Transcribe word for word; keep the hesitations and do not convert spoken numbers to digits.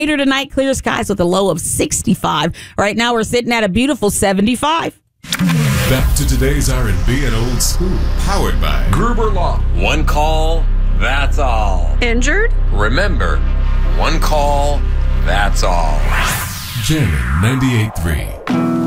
Later tonight, clear skies with a low of sixty-five. Right now, we're sitting at a beautiful seventy-five. Back to today's R and B and old school. Powered by Gruber Law. One call, that's all. Injured? Remember, one call, that's all. Jammin' ninety-eight point three.